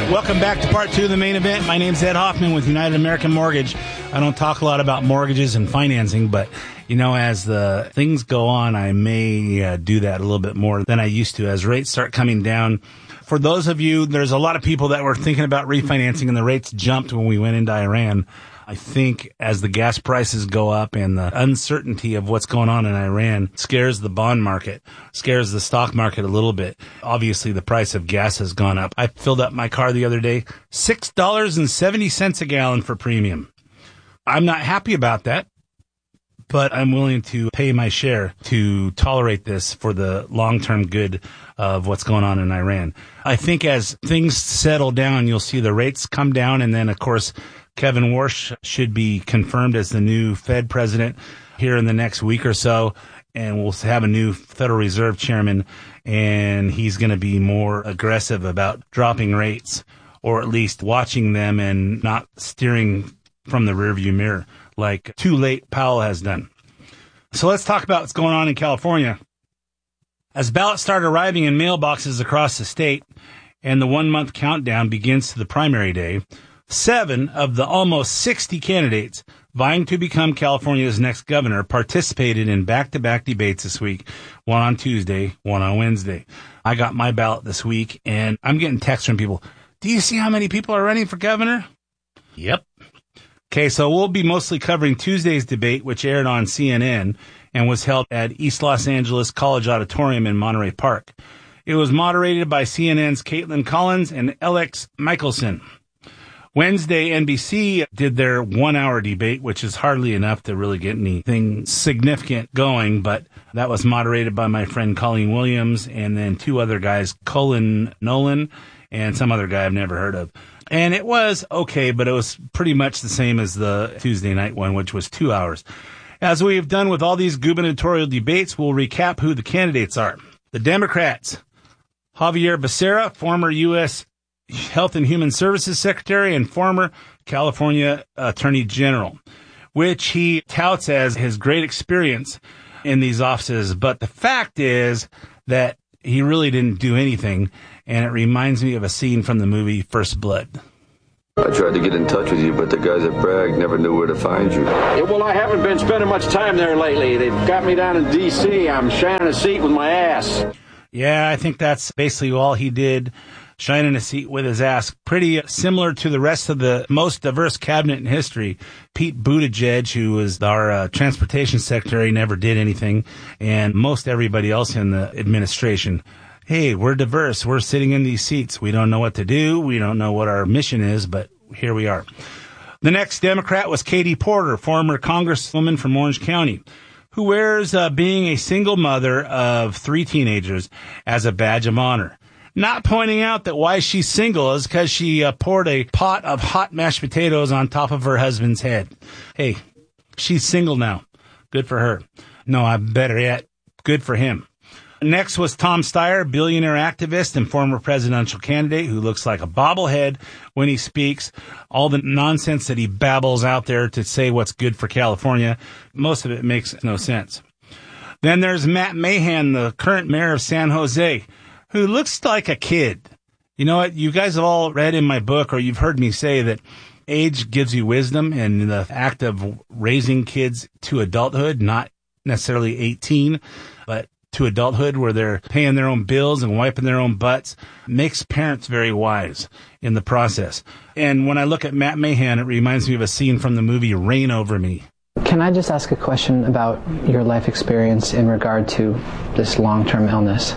Welcome back to part two of the main event. My name's Ed Hoffman with United American Mortgage. I don't talk a lot about mortgages and financing, but, you know, as the things go on, I may do that a little bit more than I used to as rates start coming down. For those of you, there's a lot of people that were thinking about refinancing and the rates jumped when we went into Iran. I think as the gas prices go up and the uncertainty of what's going on in Iran scares the bond market, scares the stock market a little bit. Obviously, the price of gas has gone up. I filled up my car the other day, $6.70 a gallon for premium. I'm not happy about that, but I'm willing to pay my share to tolerate this for the long-term good of what's going on in Iran. I think as things settle down, you'll see the rates come down, and then, of course, Kevin Warsh should be confirmed as the new Fed president here in the next week or so, and we'll have a new Federal Reserve chairman, and he's going to be more aggressive about dropping rates, or at least watching them and not steering from the rearview mirror like too late Powell has done. So let's talk about what's going on in California. As ballots start arriving in mailboxes across the state and the 1 month countdown begins to the primary day, 7 of the almost 60 candidates vying to become California's next governor participated in back-to-back debates this week, one on Tuesday, one on Wednesday. I got my ballot this week, and I'm getting texts from people. Do you see how many people are running for governor? Yep. Okay, so we'll be mostly covering Tuesday's debate, which aired on CNN and was held at East Los Angeles College Auditorium in Monterey Park. It was moderated by CNN's Caitlin Collins and Alex Michelson. Wednesday, NBC did their 1 hour debate, which is hardly enough to really get anything significant going, but that was moderated by my friend Colleen Williams and then 2 other guys, Colin Nolan and some other guy I've never heard of. And it was okay, but it was pretty much the same as the Tuesday night one, which was 2 hours. As we have done with all these gubernatorial debates, we'll recap who the candidates are. The Democrats, Javier Becerra, former U.S. Health and Human Services Secretary and former California Attorney General, which he touts as his great experience in these offices. But the fact is that he really didn't do anything, and it reminds me of a scene from the movie First Blood. I tried to get in touch with you, but the guys at Bragg never knew where to find you. Yeah, well, I haven't been spending much time there lately. They've got me down in D.C. I'm shining a seat with my ass. Yeah, I think that's basically all he did. Shining a seat with his ass. Pretty similar to the rest of the most diverse cabinet in history. Pete Buttigieg, who was our transportation secretary, never did anything. And most everybody else in the administration. Hey, we're diverse. We're sitting in these seats. We don't know what to do. We don't know what our mission is, but here we are. The next Democrat was Katie Porter, former congresswoman from Orange County, who wears being a single mother of 3 teenagers as a badge of honor. Not pointing out that why she's single is because she poured a pot of hot mashed potatoes on top of her husband's head. Hey, she's single now. Good for her. No, better yet, good for him. Next was Tom Steyer, billionaire activist and former presidential candidate who looks like a bobblehead when he speaks. All the nonsense that he babbles out there to say what's good for California, most of it makes no sense. Then there's Matt Mahan, the current mayor of San Jose, who looks like a kid. You know what? You guys have all read in my book, or you've heard me say that age gives you wisdom, and the act of raising kids to adulthood, not necessarily 18, but to adulthood where they're paying their own bills and wiping their own butts, makes parents very wise in the process. And when I look at Matt Mahan, it reminds me of a scene from the movie Rain Over Me. Can I just ask a question about your life experience in regard to this long-term illness?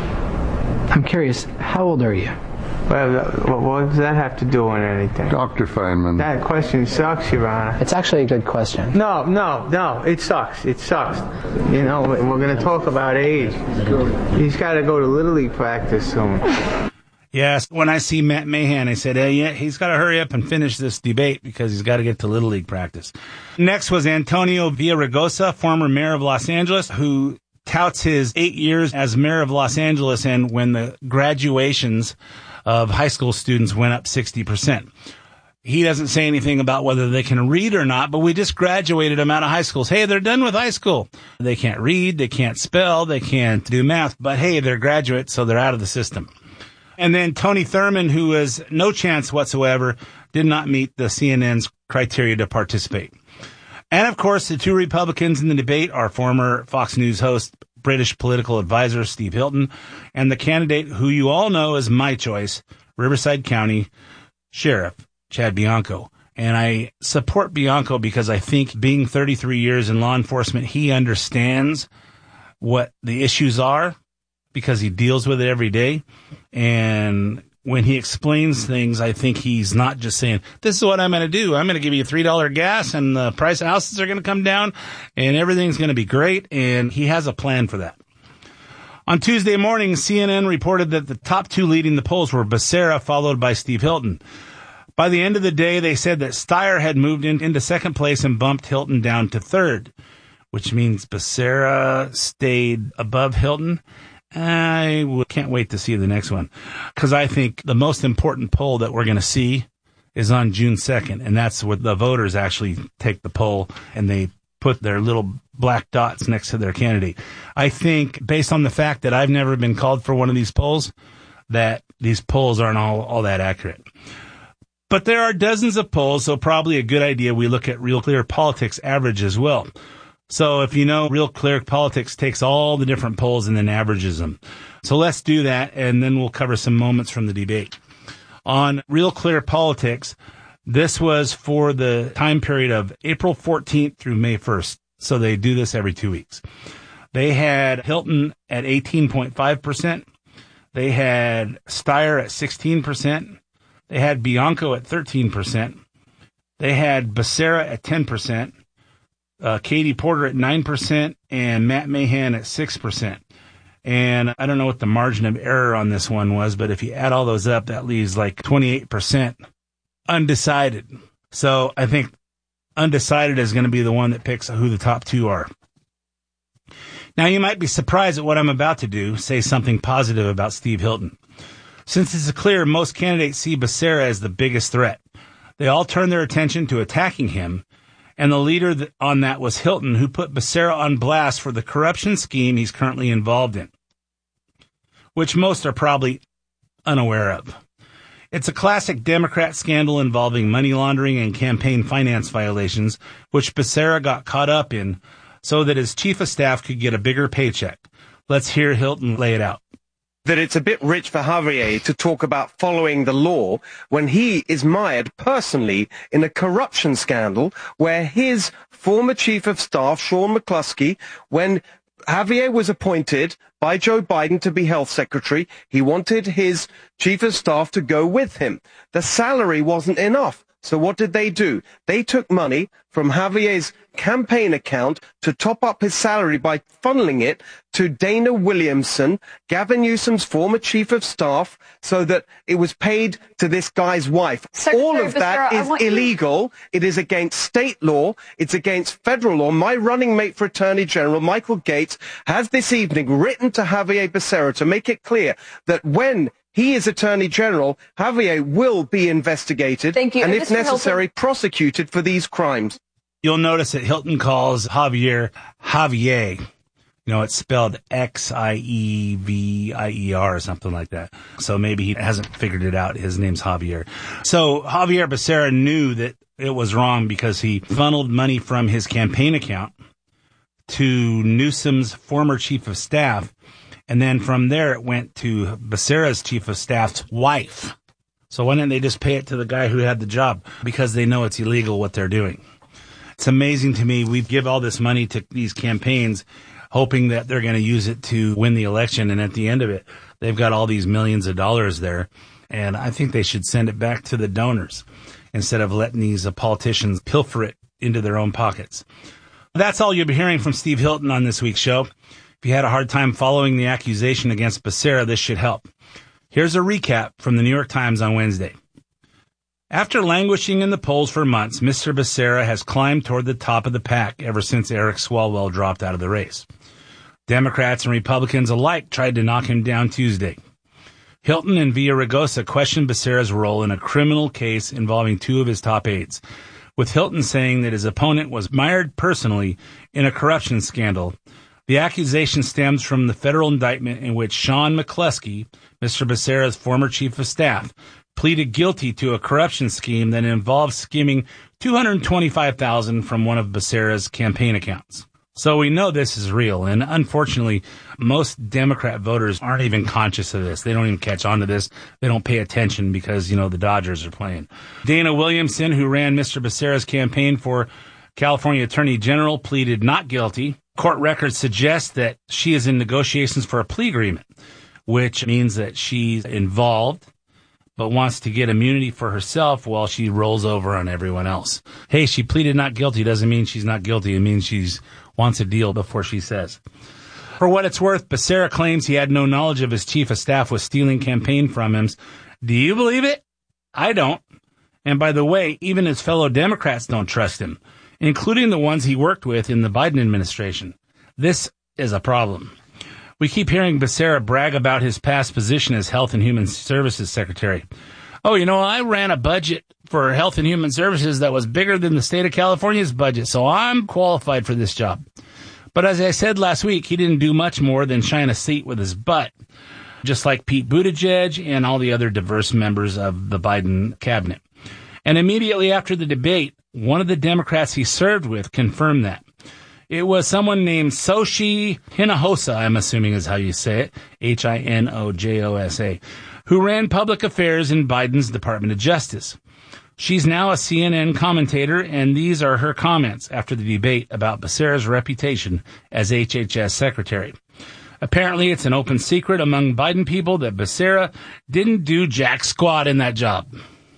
I'm curious, how old are you? Well, what does that have to do with anything? Dr. Feynman. That question sucks, Your Honor. It's actually a good question. No, it sucks. It sucks. You know, we're going to talk about age. He's got to go to Little League practice soon. Yes, when I see Matt Mahan, I said, hey, yeah, he's got to hurry up and finish this debate because he's got to get to Little League practice. Next was Antonio Villaraigosa, former mayor of Los Angeles, who touts his 8 years as mayor of Los Angeles and when the graduations of high school students went up 60%. He doesn't say anything about whether they can read or not, but we just graduated them out of high schools. Hey, they're done with high school. They can't read, they can't spell, they can't do math, but hey, they're graduates, so they're out of the system. And then Tony Thurman, who has no chance whatsoever, did not meet the CNN's criteria to participate. And, of course, the two Republicans in the debate are former Fox News host, British political advisor Steve Hilton, and the candidate who you all know as my choice, Riverside County Sheriff Chad Bianco. And I support Bianco because I think being 33 years in law enforcement, he understands what the issues are because he deals with it every day. And when he explains things, I think he's not just saying, this is what I'm going to do. I'm going to give you $3 gas and the price of houses are going to come down and everything's going to be great. And he has a plan for that. On Tuesday morning, CNN reported that the top two leading the polls were Becerra, followed by Steve Hilton. By the end of the day, they said that Steyer had moved into second place and bumped Hilton down to third, which means Becerra stayed above Hilton. I can't wait to see the next one because I think the most important poll that we're going to see is on June 2nd, and that's where the voters actually take the poll and they put their little black dots next to their candidate. I think, based on the fact that I've never been called for one of these polls, that these polls aren't all that accurate. But there are dozens of polls, so probably a good idea we look at Real Clear Politics average as well. So if you know, Real Clear Politics takes all the different polls and then averages them. So let's do that, and then we'll cover some moments from the debate. On Real Clear Politics, this was for the time period of April 14th through May 1st. So they do this every 2 weeks. They had Hilton at 18.5%. They had Steyer at 16%. They had Bianco at 13%. They had Becerra at 10%. Katie Porter at 9% and Matt Mahan at 6%. And I don't know what the margin of error on this one was, but if you add all those up, that leaves like 28% undecided. So I think undecided is going to be the one that picks who the top two are. Now, you might be surprised at what I'm about to do, say something positive about Steve Hilton. Since it's clear most candidates see Becerra as the biggest threat, they all turn their attention to attacking him. And the leader on that was Hilton, who put Becerra on blast for the corruption scheme he's currently involved in, which most are probably unaware of. It's a classic Democrat scandal involving money laundering and campaign finance violations, which Becerra got caught up in so that his chief of staff could get a bigger paycheck. Let's hear Hilton lay it out. That it's a bit rich for Javier to talk about following the law when he is mired personally in a corruption scandal where his former chief of staff, Sean McCluskey, when Javier was appointed by Joe Biden to be health secretary, he wanted his chief of staff to go with him. The salary wasn't enough. So what did they do? They took money from Javier's campaign account to top up his salary by funneling it to Dana Williamson, Gavin Newsom's former chief of staff, so that it was paid to this guy's wife. All of that is illegal. It is against state law. It's against federal law. My running mate for Attorney General, Michael Gates, has this evening written to Javier Becerra to make it clear that when he is Attorney General, Javier will be investigated and, if necessary, prosecuted for these crimes. You'll notice that Hilton calls Javier. You know, it's spelled Xievier or something like that. So maybe he hasn't figured it out. His name's Javier. So Javier Becerra knew that it was wrong because he funneled money from his campaign account to Newsom's former chief of staff. And then from there, it went to Becerra's chief of staff's wife. So why didn't they just pay it to the guy who had the job? Because they know it's illegal what they're doing. It's amazing to me. We give all this money to these campaigns, hoping that they're going to use it to win the election. And at the end of it, they've got all these millions of dollars there. And I think they should send it back to the donors instead of letting these politicians pilfer it into their own pockets. That's all you'll be hearing from Steve Hilton on this week's show. If you had a hard time following the accusation against Becerra, this should help. Here's a recap from the New York Times on Wednesday. After languishing in the polls for months, Mr. Becerra has climbed toward the top of the pack ever since Eric Swalwell dropped out of the race. Democrats and Republicans alike tried to knock him down Tuesday. Hilton and Villaraigosa questioned Becerra's role in a criminal case involving two of his top aides, with Hilton saying that his opponent was mired personally in a corruption scandal The accusation stems from the federal indictment in which Sean McCluskey, Mr. Becerra's former chief of staff, pleaded guilty to a corruption scheme that involved skimming $225,000 from one of Becerra's campaign accounts. So we know this is real, and unfortunately, most Democrat voters aren't even conscious of this. They don't even catch on to this. They don't pay attention because, the Dodgers are playing. Dana Williamson, who ran Mr. Becerra's campaign for California Attorney General, pleaded not guilty. Court records suggest that she is in negotiations for a plea agreement, which means that she's involved but wants to get immunity for herself while she rolls over on everyone else. Hey, she pleaded not guilty doesn't mean she's not guilty. It means she's wants a deal before she says. For what it's worth, Becerra claims he had no knowledge of his chief of staff was stealing campaign from him. Do you believe it? I don't. And by the way, even his fellow Democrats don't trust him, including the ones he worked with in the Biden administration. This is a problem. We keep hearing Becerra brag about his past position as Health and Human Services Secretary. Oh, I ran a budget for Health and Human Services that was bigger than the state of California's budget, so I'm qualified for this job. But as I said last week, he didn't do much more than shine a seat with his butt, just like Pete Buttigieg and all the other diverse members of the Biden cabinet. And immediately after the debate, one of the Democrats he served with confirmed that. It was someone named Xochitl Hinojosa, I'm assuming is how you say it, Hinojosa, who ran public affairs in Biden's Department of Justice. She's now a CNN commentator, and these are her comments after the debate about Becerra's reputation as HHS secretary. Apparently, it's an open secret among Biden people that Becerra didn't do jack squat in that job.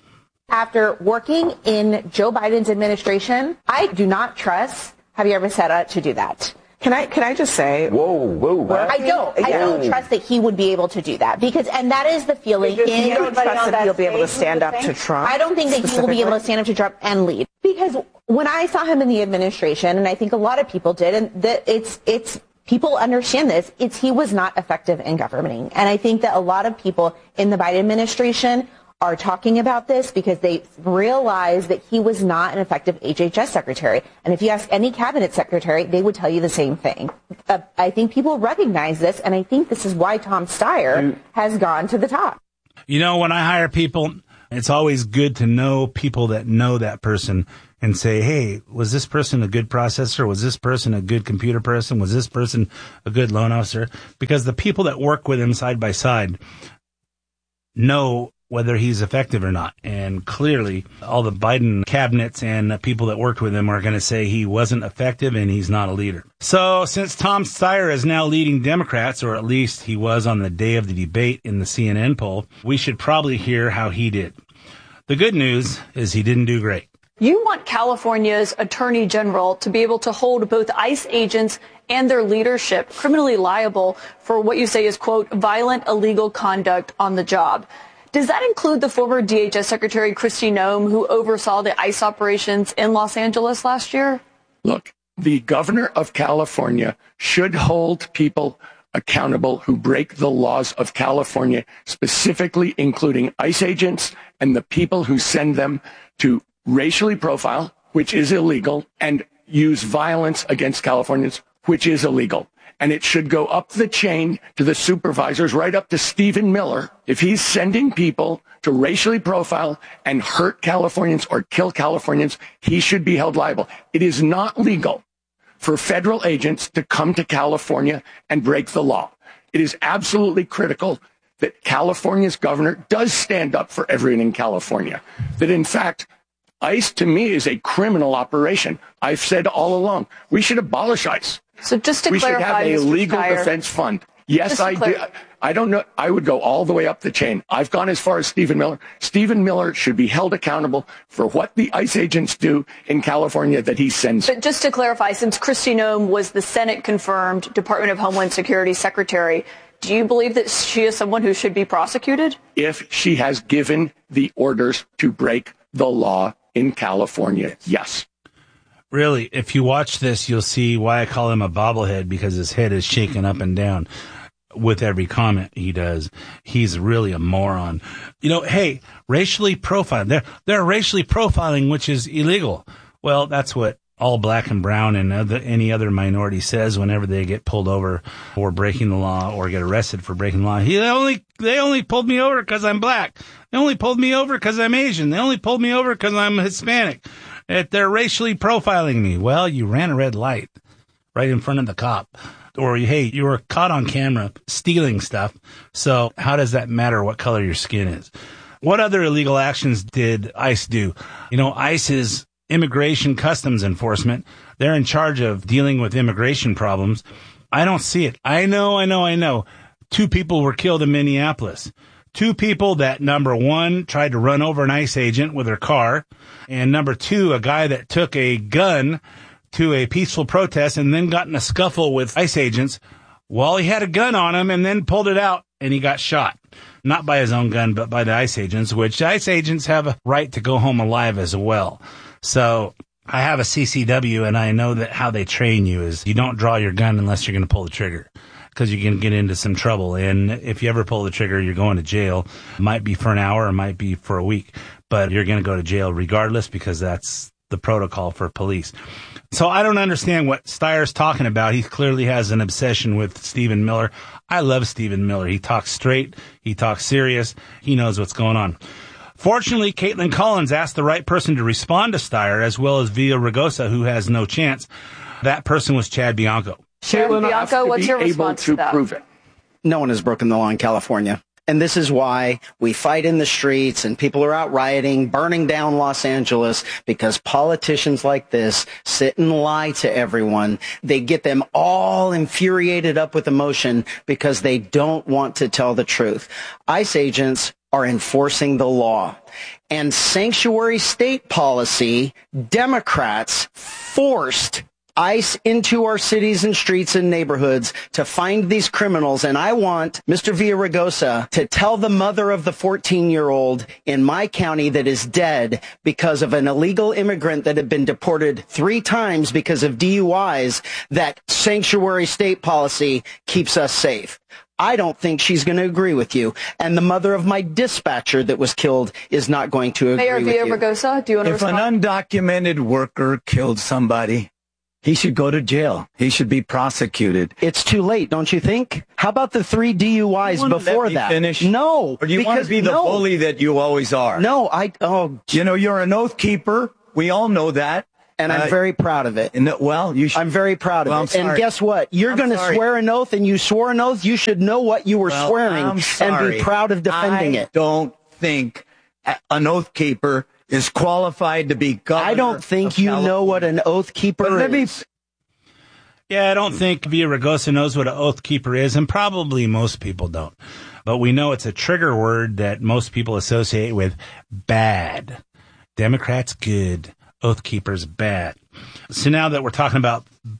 After working in Joe Biden's administration, I do not trust Javier Becerra to do that. Can I just say? Whoa. I don't trust that he would be able to do that and that is the feeling. You don't trust that he'll be able to stand up to Trump? I don't think that he will be able to stand up to Trump and lead. Because when I saw him in the administration, and I think a lot of people did, and that it's people understand this, he was not effective in governing. And I think that a lot of people in the Biden administration are talking about this because they realize that he was not an effective HHS secretary. And if you ask any cabinet secretary, they would tell you the same thing. I think people recognize this, and I think this is why Tom Steyer has gone to the top. When I hire people, it's always good to know people that know that person and say, hey, was this person a good processor? Was this person a good computer person? Was this person a good loan officer? Because the people that work with him side by side know whether he's effective or not. And clearly, all the Biden cabinets and people that worked with him are going to say he wasn't effective and he's not a leader. So since Tom Steyer is now leading Democrats, or at least he was on the day of the debate in the CNN poll, we should probably hear how he did. The good news is he didn't do great. You want California's Attorney General to be able to hold both ICE agents and their leadership criminally liable for what you say is, quote, violent illegal conduct on the job. Does that include the former DHS Secretary Kristi Noem, who oversaw the ICE operations in Los Angeles last year? Look, the governor of California should hold people accountable who break the laws of California, specifically including ICE agents and the people who send them to racially profile, which is illegal, and use violence against Californians, which is illegal. And it should go up the chain to the supervisors, right up to Stephen Miller. If he's sending people to racially profile and hurt Californians or kill Californians, he should be held liable. It is not legal for federal agents to come to California and break the law. It is absolutely critical that California's governor does stand up for everyone in California. That, in fact, ICE, to me, is a criminal operation. I've said all along, we should abolish ICE. So just to clarify, we should have a legal Steyer, defense fund. Yes, I do. I don't know. I would go all the way up the chain. I've gone as far as Stephen Miller. Stephen Miller should be held accountable for what the ICE agents do in California that he sends. But just to clarify, since Kristi Noem was the Senate-confirmed Department of Homeland Security Secretary, do you believe that she is someone who should be prosecuted? If she has given the orders to break the law in California, yes. Really, if you watch this, you'll see why I call him a bobblehead, because his head is shaking up and down with every comment he does. He's really a moron. Hey, racially profiling. They're racially profiling, which is illegal. Well, that's what all black and brown and any other minority says whenever they get pulled over for breaking the law or get arrested for breaking the law. They only pulled me over because I'm black. They only pulled me over because I'm Asian. They only pulled me over because I'm Hispanic. They're racially profiling me. Well, you ran a red light right in front of the cop. Or, hey, you were caught on camera stealing stuff. So how does that matter what color your skin is? What other illegal actions did ICE do? ICE is Immigration Customs Enforcement. They're in charge of dealing with immigration problems. I don't see it. I know. 2 people were killed in Minneapolis. 2 people that, number 1, tried to run over an ICE agent with their car, and number 2, a guy that took a gun to a peaceful protest and then got in a scuffle with ICE agents while he had a gun on him and then pulled it out and he got shot. Not by his own gun, but by the ICE agents, which ICE agents have a right to go home alive as well. So I have a CCW, and I know that how they train you is you don't draw your gun unless you're going to pull the trigger, because you can get into some trouble. And if you ever pull the trigger, you're going to jail. It might be for an hour, it might be for a week, but you're going to go to jail regardless, because that's the protocol for police. So I don't understand what Steyer's talking about. He clearly has an obsession with Stephen Miller. I love Stephen Miller. He talks straight. He talks serious. He knows what's going on. Fortunately, Caitlin Collins asked the right person to respond to Steyer, as well as Villaraigosa, who has no chance. That person was Chad Bianco. Caitlin, Bianco, what's your response to that? Prove it. No one has broken the law in California. And this is why we fight in the streets and people are out rioting, burning down Los Angeles, because politicians like this sit and lie to everyone. They get them all infuriated up with emotion because they don't want to tell the truth. ICE agents are enforcing the law. And sanctuary state policy, Democrats forced ICE into our cities and streets and neighborhoods to find these criminals. And I want Mr. Villaraigosa to tell the mother of the 14-year-old in my county that is dead because of an illegal immigrant that had been deported 3 times because of DUIs that sanctuary state policy keeps us safe. I don't think she's going to agree with you. And the mother of my dispatcher that was killed is not going to agree with you. Mayor Villaraigosa, do you want to respond? If an undocumented worker killed somebody, he should go to jail. He should be prosecuted. It's too late, don't you think? How about the 3 DUIs before that? Finish? No. Or do you want to be the bully that you always are? No, you're an oath keeper. We all know that. And I'm very proud of it. I'm very proud of it. And guess what? You're going to swear an oath, and you swore an oath. You should know what you were swearing and be proud of defending it. I don't think an oath keeper is qualified to be governor. I don't think you know what an oath keeper is. Yeah, I don't think Villaraigosa knows what an oath keeper is, and probably most people don't. But we know it's a trigger word that most people associate with bad. Democrats, good. Oath keepers, bad. So now that we're talking about